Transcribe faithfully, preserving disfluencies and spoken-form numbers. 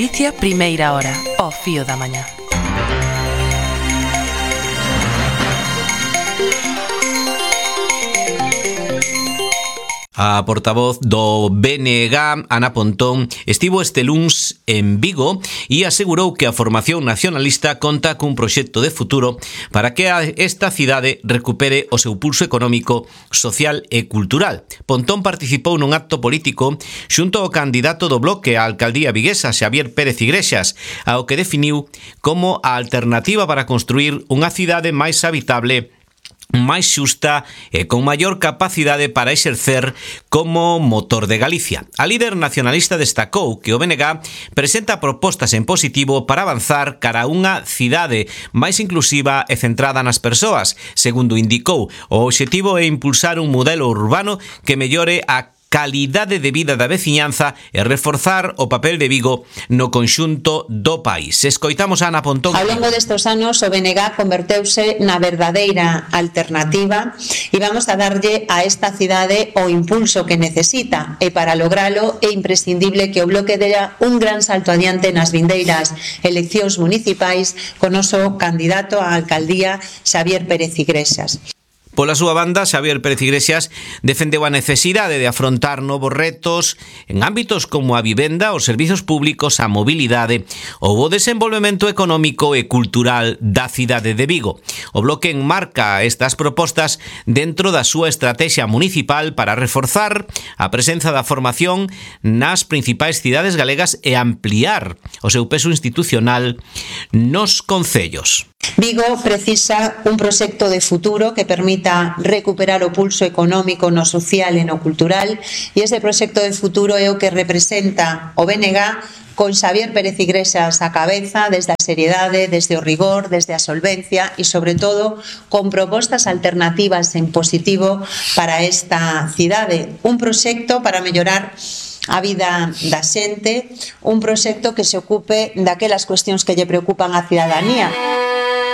Galicia, primeira hora, ao fío da mañá. A portavoz do B N G, Ana Pontón, estivo este luns en Vigo e asegurou que a formación nacionalista conta cun proxecto de futuro para que esta cidade recupere o seu pulso económico, social e cultural. Pontón participou nun acto político xunto ao candidato do Bloque á alcaldía viguesa, Xavier Pérez Iglesias, ao que definiu como a alternativa para construir unha cidade máis habitable, máis xusta e con maior capacidade para exercer como motor de Galicia. A líder nacionalista destacou que o B N G presenta propostas en positivo para avanzar cara a unha cidade máis inclusiva e centrada nas persoas. Segundo indicou, o obxectivo é impulsar un modelo urbano que mellore a calidade de vida da veciñanza e reforzar o papel de Vigo no conxunto do país. Escoitamos a Ana Pontón. Ao longo destes anos o B N G converteuse na verdadeira alternativa e vamos a darlle a esta cidade o impulso que necesita, e para logralo é imprescindible que o Bloque dea un gran salto adiante nas vindeiras eleccións municipais con noso candidato á alcaldía, Xavier Pérez Iglesias. Pola súa banda, Xavier Pérez Iglesias defendeu a necesidade de afrontar novos retos en ámbitos como a vivenda, os servizos públicos, a mobilidade ou o desenvolvemento económico e cultural da cidade de Vigo. O Bloque enmarca estas propostas dentro da súa estrategia municipal para reforzar a presenza da formación nas principais cidades galegas e ampliar o seu peso institucional nos concellos. Vigo precisa un proxecto de futuro que permita recuperar o pulso económico no social e no cultural, e ese proxecto de futuro é o que representa o B N G con Xavier Pérez Iglesias á cabeza, desde a seriedade, desde o rigor, desde a solvencia e, sobre todo, con propostas alternativas en positivo para esta cidade. Un proxecto para mellorar a vida da xente, un proxecto que se ocupe daquelas cuestións que lle preocupan á cidadanía.